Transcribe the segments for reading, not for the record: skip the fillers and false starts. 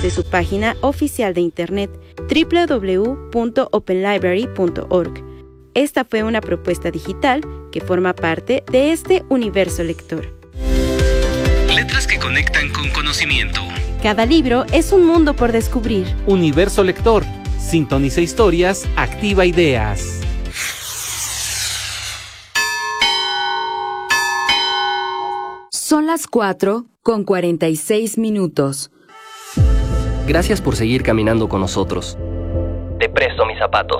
desde su página oficial de internet www.openlibrary.org. Esta fue una propuesta digital que forma parte de este universo lector. Letras que conectan con conocimiento. Cada libro es un mundo por descubrir. Universo lector. Sintoniza historias, activa ideas. Son las 4:46. Gracias por seguir caminando con nosotros. Te presto mis zapatos.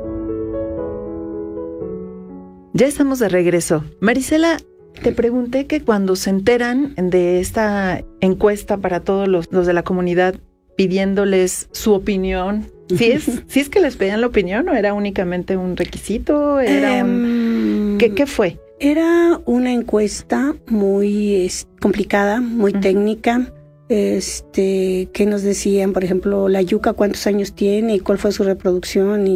Ya estamos de regreso. Marisela, te pregunté que cuando se enteran de esta encuesta para todos los de la comunidad pidiéndoles su opinión, ¿sí es que les pedían la opinión o era únicamente un requisito? ¿Qué fue? Era una encuesta muy complicada, muy técnica, que nos decían, por ejemplo, la yuca cuántos años tiene y cuál fue su reproducción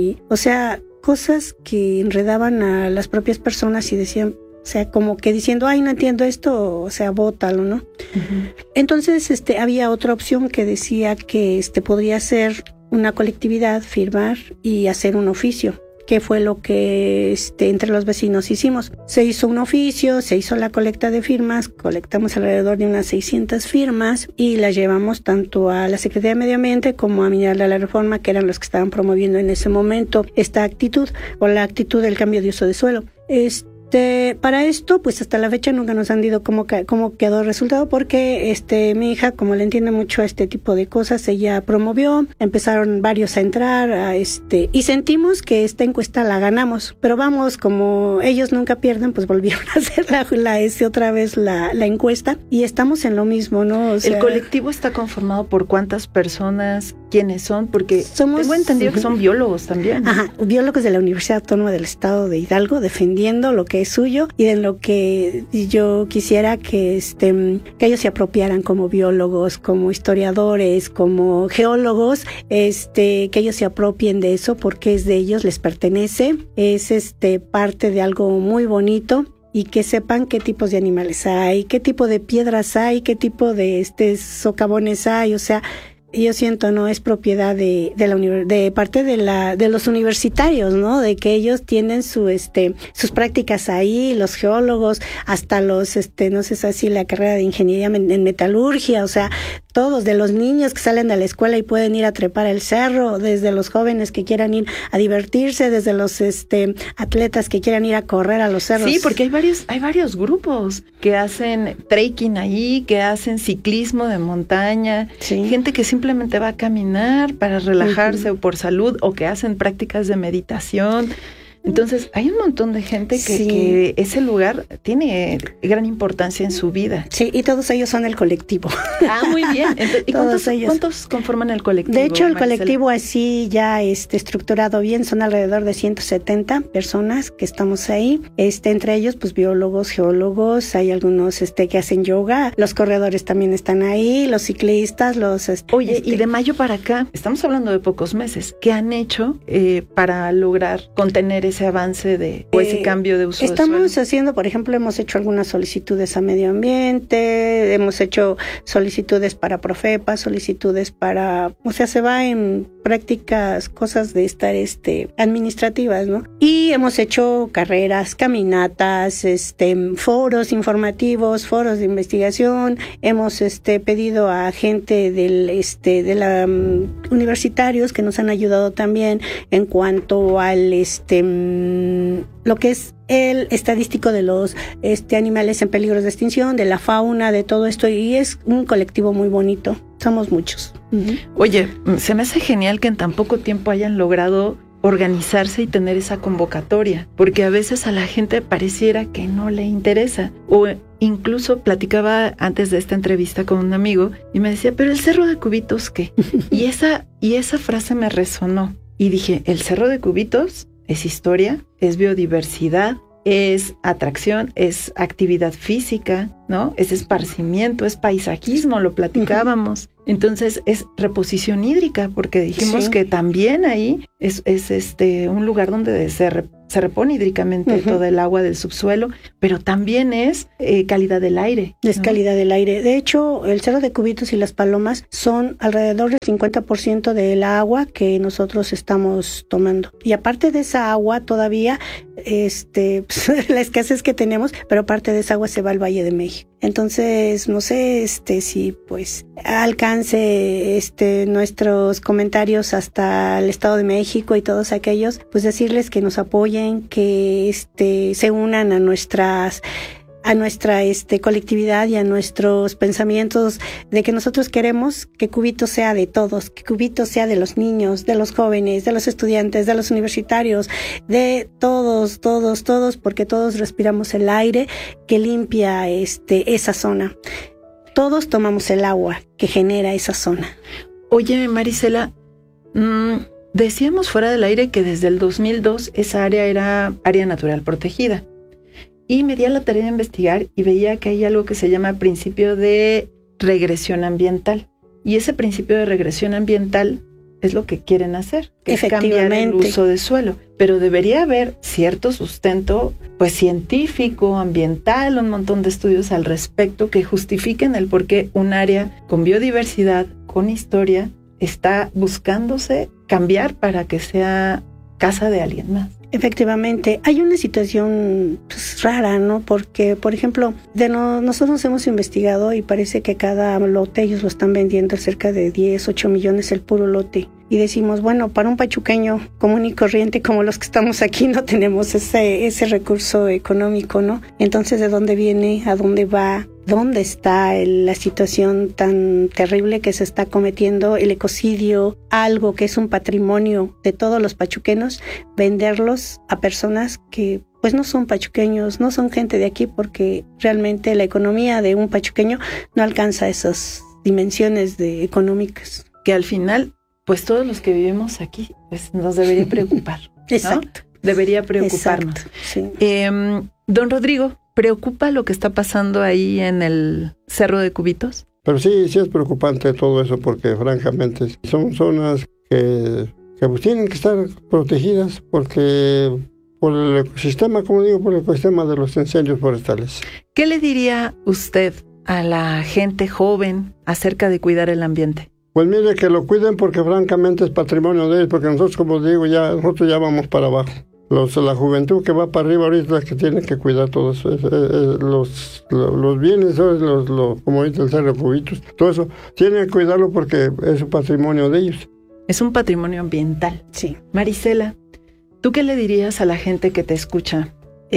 cosas que enredaban a las propias personas y decían, o sea, como que diciendo, ay, no entiendo esto, o sea, bótalo, ¿no? Uh-huh. Entonces, había otra opción que decía que podría ser una colectividad, firmar y hacer un oficio, que fue lo que entre los vecinos hicimos. Se hizo un oficio, se hizo la colecta de firmas, colectamos alrededor de unas 600 firmas y las llevamos tanto a la Secretaría de Medio Ambiente como a Mineral de la Reforma, que eran los que estaban promoviendo en ese momento esta actitud o la actitud del cambio de uso de suelo. Para esto, pues hasta la fecha nunca nos han dicho cómo quedó el resultado, porque mi hija, como le entiende mucho a este tipo de cosas, ella promovió, empezaron varios a entrar, y sentimos que esta encuesta la ganamos, pero vamos, como ellos nunca pierden, pues volvieron a hacer otra vez la encuesta, y estamos en lo mismo, ¿no? O sea, ¿el colectivo está conformado por cuántas personas? ¿Quiénes son? Porque tengo entendido que son biólogos también. Ajá, biólogos de la Universidad Autónoma del Estado de Hidalgo, defendiendo lo que es suyo y de lo que yo quisiera que ellos se apropiaran como biólogos, como historiadores, como geólogos, que ellos se apropien de eso porque es de ellos, les pertenece, es parte de algo muy bonito. Y que sepan qué tipos de animales hay, qué tipo de piedras hay, qué tipo de socavones hay, o sea, yo siento, no es propiedad de parte de los universitarios, ¿no? De que ellos tienen sus prácticas ahí, los geólogos, hasta los no sé si la carrera de ingeniería en metalurgia, o sea, todos, de los niños que salen de la escuela y pueden ir a trepar el cerro, desde los jóvenes que quieran ir a divertirse, desde los atletas que quieran ir a correr a los cerros. Sí, porque hay varios grupos que hacen trekking ahí, que hacen ciclismo de montaña, sí. Gente que simplemente va a caminar para relajarse, uh-huh, o por salud, o que hacen prácticas de meditación. Entonces, hay un montón de gente que ese lugar tiene gran importancia en su vida. Sí, y todos ellos son el colectivo. Ah, muy bien. Entonces, ¿y cuántos conforman el colectivo? De hecho, el colectivo así ya estructurado bien, son alrededor de 170 personas que estamos ahí. Entre ellos, pues biólogos, geólogos, hay algunos que hacen yoga, los corredores también están ahí, los ciclistas, Oye, y de mayo para acá, estamos hablando de pocos meses, ¿qué han hecho para lograr contener ese avance o ese cambio de uso de suelo? Estamos haciendo, por ejemplo, hemos hecho algunas solicitudes a medio ambiente, hemos hecho solicitudes para Profepa, solicitudes para, o sea, se va en prácticas, cosas de estar administrativas, ¿no? Y hemos hecho carreras, caminatas, foros informativos, foros de investigación, hemos pedido a gente de la universitarios que nos han ayudado también en cuanto al lo que es el estadístico de los animales en peligro de extinción, de la fauna, de todo esto, y es un colectivo muy bonito. Somos muchos. Uh-huh. Oye, se me hace genial que en tan poco tiempo hayan logrado organizarse y tener esa convocatoria, porque a veces a la gente pareciera que no le interesa, o incluso platicaba antes de esta entrevista con un amigo y me decía, pero el Cerro de Cubitos, ¿qué? y esa frase me resonó y dije, el Cerro de Cubitos es historia, es biodiversidad, es atracción, es actividad física, ¿no? Es esparcimiento, es paisajismo, lo platicábamos. Entonces es reposición hídrica, porque dijimos que también ahí es un lugar donde se se repone hídricamente toda el agua del subsuelo, pero también es calidad del aire. Es calidad del aire. De hecho, el Cerro de Cubitos y Las Palomas son alrededor del 50% del agua que nosotros estamos tomando. Y aparte de esa agua todavía, la escasez que tenemos, pero parte de esa agua se va al Valle de México. Entonces, no sé si pues alcance nuestros comentarios hasta el Estado de México y todos aquellos, pues decirles que nos apoyen, que se unan a nuestra colectividad y a nuestros pensamientos de que nosotros queremos que Cubitos sea de todos, que Cubitos sea de los niños, de los jóvenes, de los estudiantes, de los universitarios, de todos, porque todos respiramos el aire que limpia esa zona. Todos tomamos el agua que genera esa zona. Oye, Marisela, decíamos fuera del aire que desde el 2002 esa área era área natural protegida. Y me di a la tarea de investigar y veía que hay algo que se llama principio de regresión ambiental. Y ese principio de regresión ambiental es lo que quieren hacer, que es cambiar el uso de suelo. Pero debería haber cierto sustento, pues científico, ambiental, un montón de estudios al respecto que justifiquen el por qué un área con biodiversidad, con historia, está buscándose cambiar para que sea casa de alguien más. Efectivamente, hay una situación rara, ¿no? Porque, por ejemplo, nosotros hemos investigado y parece que cada lote ellos lo están vendiendo cerca de 8 millones el puro lote. Y decimos, bueno, para un pachuqueño común y corriente como los que estamos aquí no tenemos ese recurso económico, ¿no? Entonces, ¿de dónde viene? ¿A dónde va? ¿Dónde está la situación tan terrible que se está cometiendo, el ecocidio, algo que es un patrimonio de todos los pachuquenos, venderlos a personas que pues no son pachuqueños, no son gente de aquí, porque realmente la economía de un pachuqueño no alcanza esas dimensiones económicas? Que al final, pues todos los que vivimos aquí, pues nos debería preocupar, ¿no? Exacto. Debería preocuparnos. Exacto, sí. Don Rodrigo, ¿preocupa lo que está pasando ahí en el Cerro de Cubitos? Pero sí es preocupante todo eso, porque francamente son zonas que pues tienen que estar protegidas porque por el ecosistema, como digo, por el ecosistema de los incendios forestales. ¿Qué le diría usted a la gente joven acerca de cuidar el ambiente? Pues mire, que lo cuiden porque francamente es patrimonio de ellos, porque nosotros, como digo, nosotros ya vamos para abajo. La juventud que va para arriba ahorita es la que tiene que cuidar todos los bienes, como dice el Cerro de Cubitos, todo eso, tienen que cuidarlo porque es un patrimonio de ellos. Es un patrimonio ambiental. Sí. Marisela, ¿tú qué le dirías a la gente que te escucha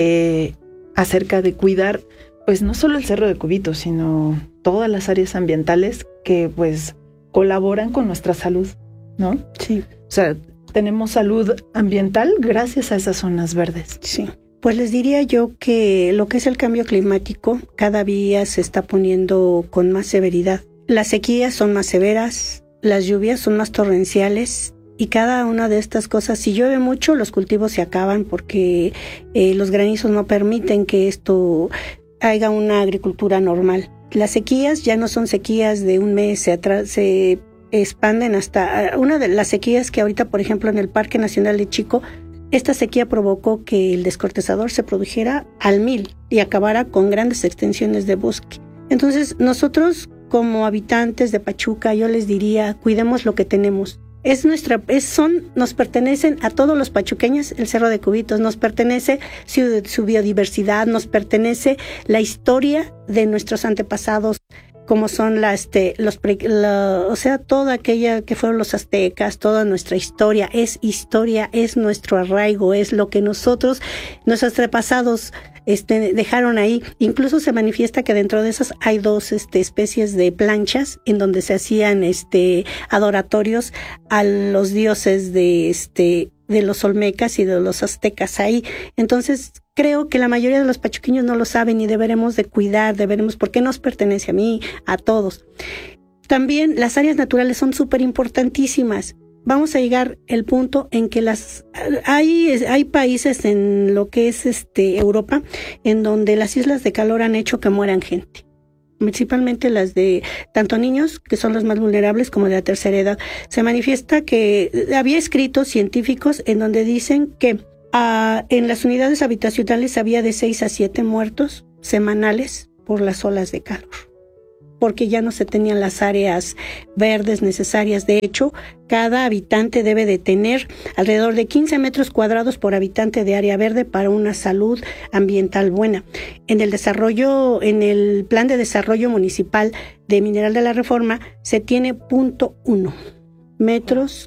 acerca de cuidar, pues no solo el Cerro de Cubitos, sino todas las áreas ambientales que pues colaboran con nuestra salud, ¿no? Sí. O sea, tenemos salud ambiental gracias a esas zonas verdes. Sí. Pues les diría yo que lo que es el cambio climático cada día se está poniendo con más severidad. Las sequías son más severas, las lluvias son más torrenciales y cada una de estas cosas, si llueve mucho, los cultivos se acaban porque los granizos no permiten que esto haga una agricultura normal. Las sequías ya no son sequías de un mes, se expanden hasta una de las sequías que ahorita, por ejemplo, en el Parque Nacional de Chico, esta sequía provocó que el descortezador se produjera al 1000 y acabara con grandes extensiones de bosque. Entonces, nosotros como habitantes de Pachuca, yo les diría, cuidemos lo que tenemos. Nos pertenecen a todos los pachuqueños el Cerro de Cubitos, nos pertenece su biodiversidad, nos pertenece la historia de nuestros antepasados, como son toda aquella que fueron los aztecas, toda nuestra historia, es nuestro arraigo, es lo que nuestros antepasados dejaron ahí. Incluso se manifiesta que dentro de esas hay dos especies de planchas en donde se hacían adoratorios a los dioses de los olmecas y de los aztecas ahí. Entonces, creo que la mayoría de los pachuqueños no lo saben y deberemos de cuidar, porque nos pertenece a mí, a todos. También las áreas naturales son súper importantísimas. Vamos a llegar al punto en que hay países en lo que es Europa, en donde las islas de calor han hecho que mueran gente. Principalmente las de tanto niños, que son los más vulnerables, como de la tercera edad. Se manifiesta que había escritos científicos en donde dicen que En las unidades habitacionales había de 6 a 7 muertos semanales por las olas de calor, porque ya no se tenían las áreas verdes necesarias. De hecho, cada habitante debe de tener alrededor de 15 metros cuadrados por habitante de área verde para una salud ambiental buena. En el plan de desarrollo municipal de Mineral de la Reforma se tiene 0.1 metros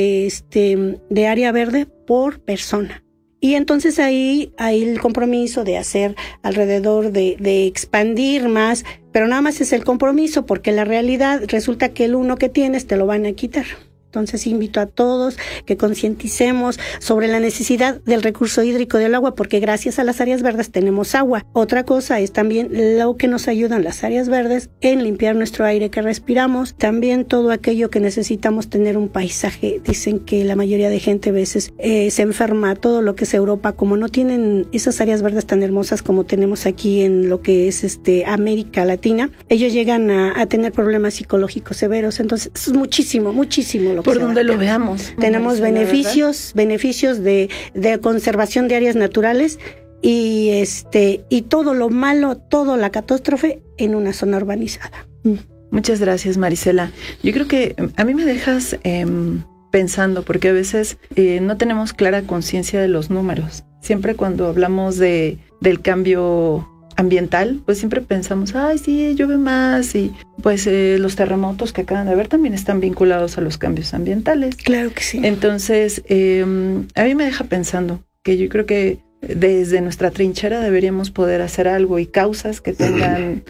de área verde por persona. Y entonces ahí hay el compromiso de hacer alrededor de expandir más, pero nada más es el compromiso, porque la realidad resulta que el 1 que tienes te lo van a quitar. Entonces invito a todos que concienticemos sobre la necesidad del recurso hídrico del agua, porque gracias a las áreas verdes tenemos agua. Otra cosa es también lo que nos ayudan las áreas verdes en limpiar nuestro aire que respiramos, también todo aquello que necesitamos tener un paisaje. Dicen que la mayoría de gente a veces se enferma, todo lo que es Europa, como no tienen esas áreas verdes tan hermosas como tenemos aquí en lo que es América Latina, ellos llegan a tener problemas psicológicos severos. Entonces es muchísimo por donde lo veamos. Tenemos beneficios de conservación de áreas naturales y todo lo malo, toda la catástrofe en una zona urbanizada. Muchas gracias, Marisela. Yo creo que a mí me dejas pensando, porque a veces no tenemos clara conciencia de los números. Siempre cuando hablamos del cambio ambiental, pues siempre pensamos, ay, sí, llueve más, y pues los terremotos que acaban de haber también están vinculados a los cambios ambientales. Claro que sí. Entonces, a mí me deja pensando que yo creo que desde nuestra trinchera deberíamos poder hacer algo, y causas que tengan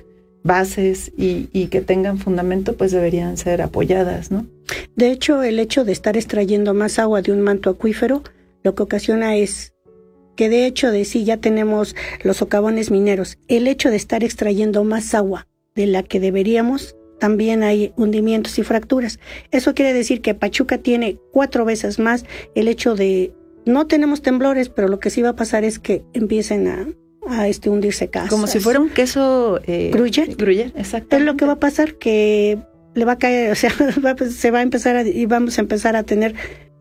bases y que tengan fundamento, pues deberían ser apoyadas, ¿no? De hecho, el hecho de estar extrayendo más agua de un manto acuífero, lo que ocasiona es que de hecho de sí ya tenemos los socavones mineros. El hecho de estar extrayendo más agua de la que deberíamos, también hay hundimientos y fracturas. Eso quiere decir que Pachuca tiene 4 veces más. El hecho de, no tenemos temblores, pero lo que sí va a pasar es que empiecen a hundirse casas. Como si fuera un queso Gruyère. Gruyère, exactamente. Es lo que va a pasar, que le va a caer, o sea, se va a empezar y vamos a empezar a tener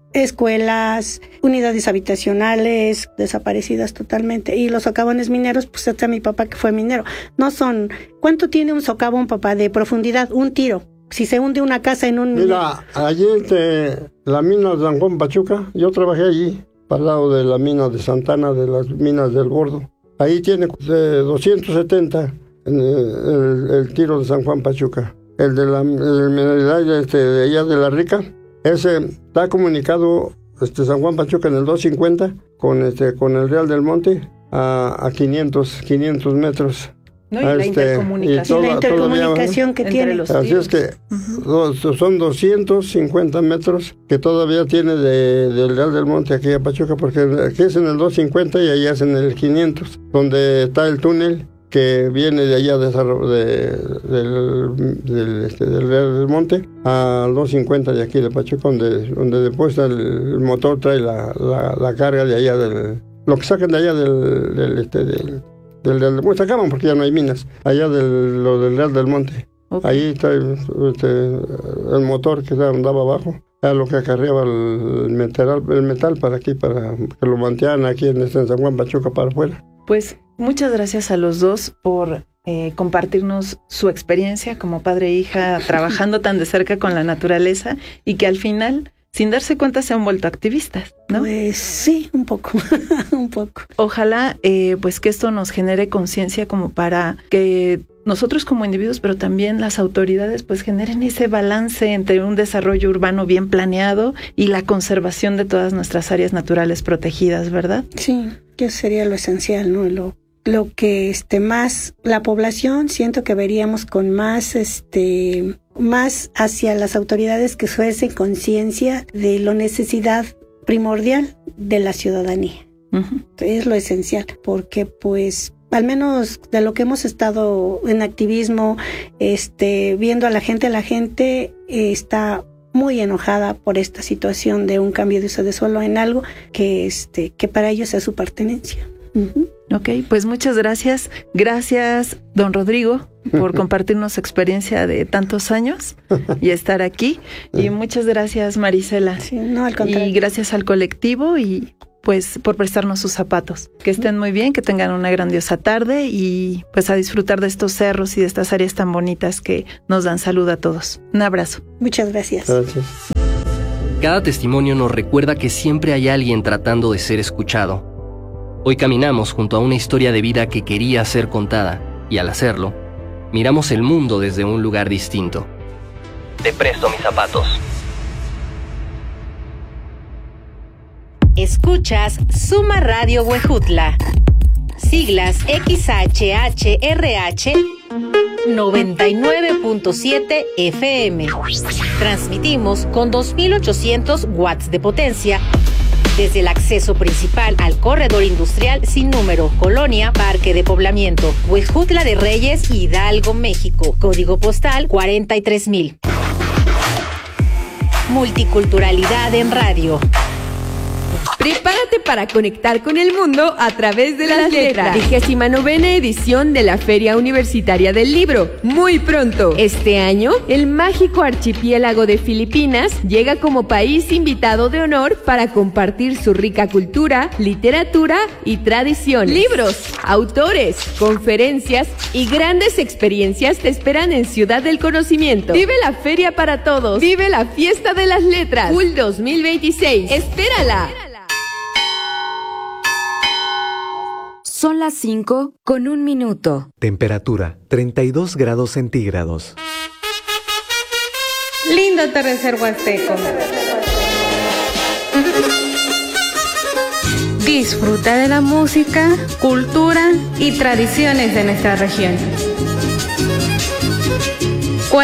escuelas, unidades habitacionales desaparecidas totalmente. Y los socavones mineros, pues hasta mi papá que fue minero, no son... ¿Cuánto tiene un socavón, papá, de profundidad? Un tiro. Si se hunde una casa en un... Mira, allí la mina de San Juan Pachuca, yo trabajé allí, al lado de la mina de Santana, de las minas del Gordo. Ahí tiene 270 el tiro de San Juan Pachuca. El de la minería de allá de La Rica, ese está comunicado San Juan Pachuca en el 250 con el Real del Monte a 500 metros. No, y la intercomunicación, la intercomunicación que tiene. Así es que son 250 metros que todavía tiene del Real del Monte aquí a Pachuca, porque aquí es en el 250 y allá es en el 500, donde está el túnel que viene de allá del Real del Monte al 250 de aquí de Pachuca, donde después el motor trae la carga de allá lo que sacan de allá pues sacaban porque ya no hay minas allá del Real del Monte. Okay. Ahí está el motor que andaba abajo, era lo que acarreaba el metal para aquí, para que lo mantearan aquí en San Juan Pachuca para afuera. Pues muchas gracias a los dos por compartirnos su experiencia como padre e hija trabajando tan de cerca con la naturaleza, y que al final, sin darse cuenta, se han vuelto activistas, ¿no? Pues sí, un poco, un poco. Ojalá pues que esto nos genere conciencia como para que nosotros como individuos, pero también las autoridades, pues generen ese balance entre un desarrollo urbano bien planeado y la conservación de todas nuestras áreas naturales protegidas, ¿verdad? Sí, que sería lo esencial, ¿no? Lo que más la población, siento que veríamos con más más hacia las autoridades que fuesen conciencia de la necesidad primordial de la ciudadanía. Uh-huh. Es lo esencial, porque pues al menos de lo que hemos estado en activismo, viendo a la gente está muy enojada por esta situación de un cambio de uso de suelo en algo que para ellos es su pertenencia. Uh-huh. Ok, pues muchas gracias. Gracias, don Rodrigo, por compartirnos su experiencia de tantos años y estar aquí. Y muchas gracias, Marisela. Sí, no, al contrario. Y gracias al colectivo, y pues por prestarnos sus zapatos. Que estén muy bien, que tengan una grandiosa tarde y pues a disfrutar de estos cerros y de estas áreas tan bonitas que nos dan salud a todos. Un abrazo. Muchas gracias. Gracias. Cada testimonio nos recuerda que siempre hay alguien tratando de ser escuchado. Hoy caminamos junto a una historia de vida que quería ser contada, y al hacerlo, miramos el mundo desde un lugar distinto. Te presto mis zapatos. Escuchas Suma Radio Huejutla. Siglas XHHRH 99.7 FM. Transmitimos con 2800 watts de potencia desde el acceso principal al corredor industrial sin número, Colonia Parque de Poblamiento, Huejutla de Reyes, Hidalgo, México. Código postal 43000. Multiculturalidad en radio. Prepárate para conectar con el mundo a través de las letras. 29ª edición de la Feria Universitaria del Libro. Muy pronto. Este año, el mágico archipiélago de Filipinas llega como país invitado de honor para compartir su rica cultura, literatura y tradiciones. Libros, autores, conferencias y grandes experiencias te esperan en Ciudad del Conocimiento. Vive la feria para todos. Vive la fiesta de las letras. FUL 2026. ¡Espérala! Son las 5:01. Temperatura 32 grados centígrados. Lindo atardecer huasteco. Disfruta de la música, cultura y tradiciones de nuestra región.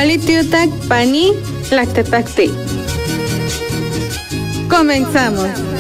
Cualitiutak pani lactetacti. Comenzamos.